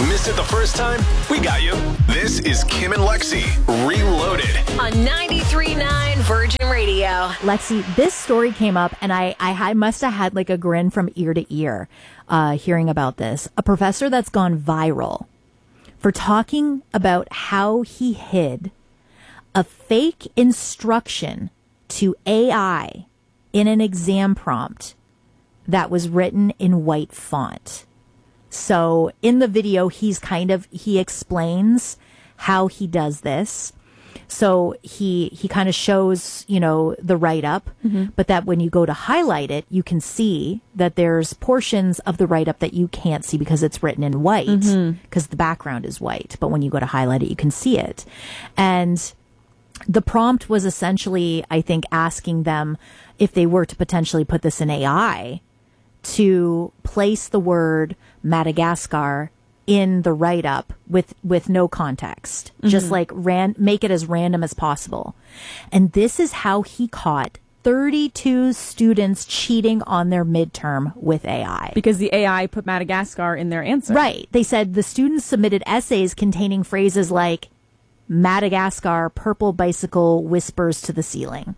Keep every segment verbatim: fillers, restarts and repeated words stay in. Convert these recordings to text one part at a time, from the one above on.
Missed it the first time? We got you. This is Kim and Lexi Reloaded on ninety-three point nine Virgin Radio. Lexi, this story came up, and I, I had, must have had like a grin from ear to ear uh, hearing about this. A professor that's gone viral for talking about how he hid a fake instruction to A I in an exam prompt that was written in white font. So in the video, he's kind of, he explains how he does this. So he, he kind of shows, you know, the write-up, mm-hmm. but that when you go to highlight it, you can see that there's portions of the write-up that you can't see because it's written in white, because mm-hmm. the background is white. But when you go to highlight it, you can see it. And the prompt was essentially, I think, asking them if they were to potentially put this in A I, to place the word Madagascar in the write-up with, with no context. Mm-hmm. Just like ran, make it as random as possible. And this is how he caught thirty-two students cheating on their midterm with A I. Because the A I put Madagascar in their answer. Right. They said the students submitted essays containing phrases like Madagascar, purple bicycle whispers to the ceiling.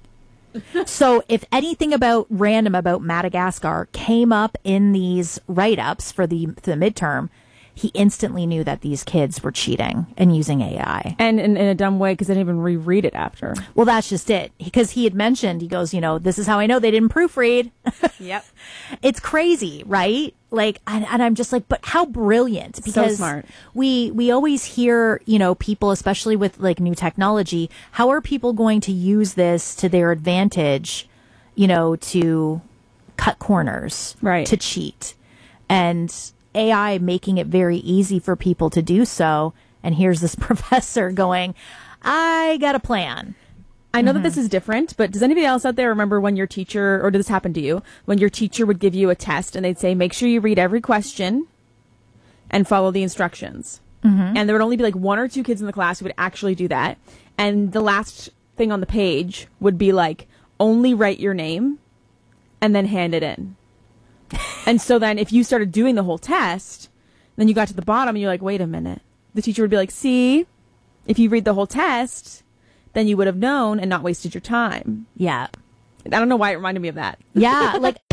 So if anything about random about Madagascar came up in these write-ups for the, for the midterm, he instantly knew that these kids were cheating and using A I. And in, in a dumb way, because they didn't even reread it after. Well, that's just it. Because he had mentioned, he goes, you know, this is how I know they didn't proofread. Yep. It's crazy, right? Like, and, and I'm just like, but how brilliant. Because so smart. we, we always hear, you know, people, especially with like new technology, how are people going to use this to their advantage, you know, to cut corners, right? To cheat. And A I making it very easy for people to do so. And here's this professor going, I got a plan. I know Mm-hmm. that this is different, but does anybody else out there remember when your teacher, or did this happen to you, when your teacher would give you a test and they'd say, make sure you read every question and follow the instructions. Mm-hmm. And there would only be like one or two kids in the class who would actually do that. And the last thing on the page would be like, only write your name and then hand it in. And so then if you started doing the whole test, then you got to the bottom and you're like, wait a minute. The teacher would be like, see, if you read the whole test, then you would have known and not wasted your time. Yeah. I don't know why it reminded me of that. Yeah. Like,